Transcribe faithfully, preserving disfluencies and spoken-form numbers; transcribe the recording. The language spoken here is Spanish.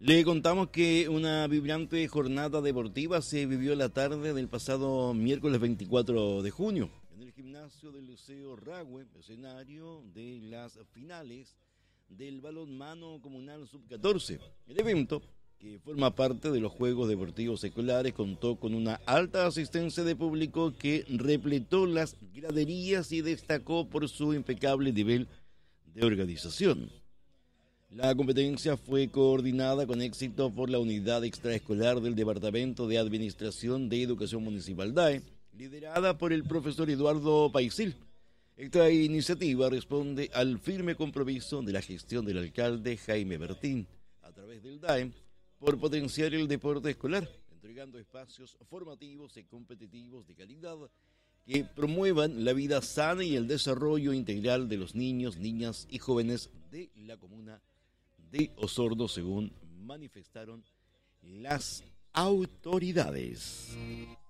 Le contamos que una vibrante jornada deportiva se vivió la tarde del pasado miércoles veinticuatro de junio en el gimnasio del Liceo Rahue, escenario de las finales del balonmano comunal sub catorce. El evento, que forma parte de los Juegos Deportivos Escolares, contó con una alta asistencia de público que repletó las graderías y destacó por su impecable nivel de organización. La competencia fue coordinada con éxito por la Unidad Extraescolar del Departamento de Administración de Educación Municipal D A E, liderada por el profesor Eduardo Paisil. Esta iniciativa responde al firme compromiso de la gestión del alcalde Jaime Bertín, a través del D A E, por potenciar el deporte escolar, entregando espacios formativos y competitivos de calidad que promuevan la vida sana y el desarrollo integral de los niños, niñas y jóvenes de la comuna de Osorno, según manifestaron las autoridades.